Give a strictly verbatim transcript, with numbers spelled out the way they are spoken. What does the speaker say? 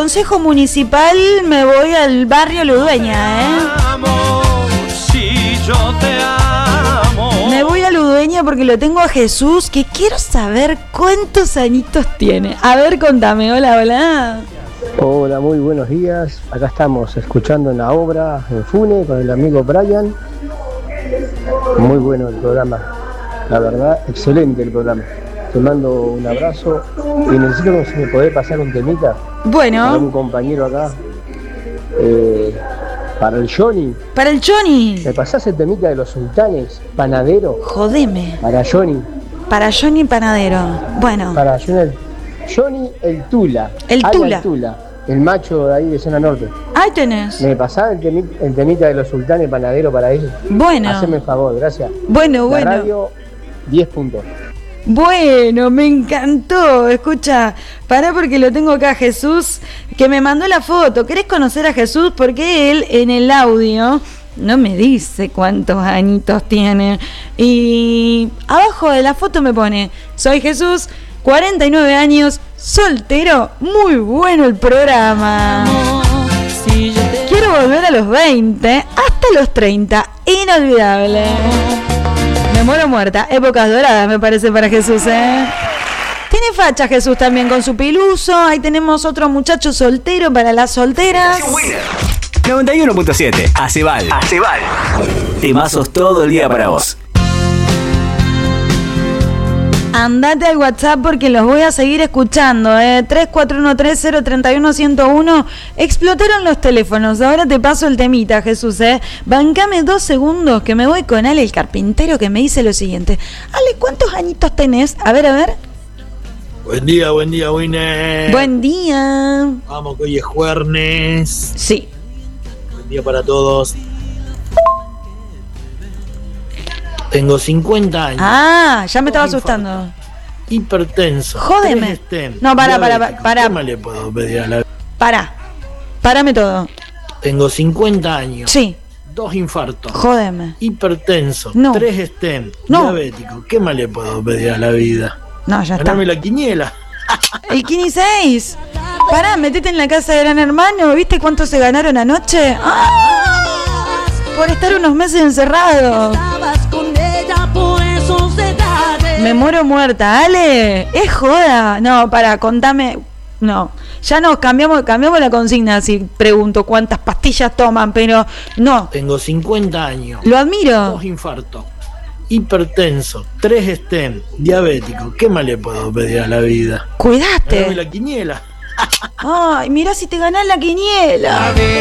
consejo municipal me voy al barrio Ludueña, ¿eh? Si yo te amo. Me voy a Ludueña porque lo tengo a Jesús, que quiero saber cuántos añitos tiene. A ver, contame. Hola, hola. Hola, muy buenos días. Acá estamos escuchando en la obra en Fune con el amigo Brian. Muy bueno el programa. La verdad, excelente el programa. Te mando un abrazo y necesito que si me podés pasar un temita. Bueno. Para un compañero acá. Eh, para el Johnny. Para el Johnny. ¿Me pasás el temita de los sultanes? Panadero. Jodeme. Para Johnny. Para Johnny Panadero. Bueno. Para Johnny el, Johnny el Tula. El Alan Tula. Tula. El macho de ahí de zona norte. Ahí tenés. ¿Me pasás el, temi, el temita de los sultanes panadero para ellos? Bueno. Haceme el favor, gracias. Bueno, La bueno. radio, diez puntos. Bueno, me encantó. Escucha, pará porque lo tengo acá, Jesús, que me mandó la foto. ¿Querés conocer a Jesús? Porque él en el audio no me dice cuántos añitos tiene. Y abajo de la foto me pone: soy Jesús, cuarenta y nueve años, soltero, muy bueno el programa. Quiero volver a los veinte, hasta los treinta, inolvidable. Me muero muerta, épocas doradas me parece para Jesús, ¿eh? Tiene facha Jesús también con su piluso. Ahí tenemos otro muchacho soltero para las solteras. noventa y uno punto siete, Acebal. Acebal. Temazos todo el día para vos. Andate al WhatsApp porque los voy a seguir escuchando, ¿eh? tres cuatro uno tres cero tres uno uno cero uno. Explotaron los teléfonos. Ahora te paso el temita, Jesús, ¿eh? Bancame dos segundos que me voy con Ale, el carpintero, que me dice lo siguiente. Ale, ¿cuántos añitos tenés? A ver, a ver. Buen día, buen día, Winner. Buen día. Vamos, que hoy es jueves. Sí. Buen día para todos. Tengo cincuenta años. Ah, ya me estaba asustando. Hipertenso. Jódeme. No, para, para, para, para. ¿Qué más le puedo pedir a la... Para. Párame todo. Tengo cincuenta años. Sí. Dos infartos. Jódeme. Hipertenso. No. Tres stent. No. Diabético. ¿Qué más le puedo pedir a la vida? No, ya está. Ganarme la quiniela. El Kini seis. Pará, metete en la casa de Gran Hermano. ¿Viste cuánto se ganaron anoche? ¡Ah! Por estar unos meses encerrados. Me muero muerta, Ale. Es joda. No, para, contame. No, ya nos cambiamos, cambiamos la consigna. Si pregunto cuántas pastillas toman, pero no. Tengo cincuenta años. Lo admiro. Dos infartos. Hipertenso. Tres stent. Diabético. ¿Qué más le puedo pedir a la vida? Cuidaste. Ganarme la quiniela. Ay, mirá si te ganás la quiniela.